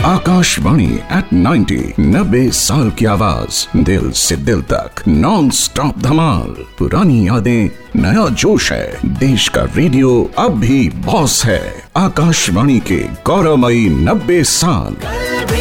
Akashvani eight 90, 90 साल की आवाज, दिल से दिल तक, नॉन स्टॉप धमाल। पुरानी यादें, नया जोश है, देश का रेडियो अब भी बॉस है। आकाशवाणी के गौरवमयी 90 साल।